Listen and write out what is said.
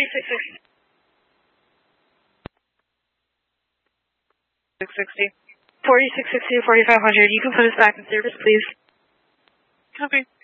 4660. 660. 4660 to 4500. You can put us back in service, please. Copy.